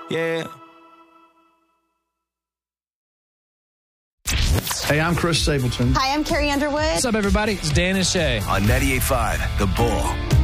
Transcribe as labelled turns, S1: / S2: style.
S1: Yeah.
S2: Hey, I'm Chris Stapleton.
S3: Hi, I'm Carrie Underwood.
S4: What's up, everybody? It's Dan and Shay.
S5: On 98.5, The Bull.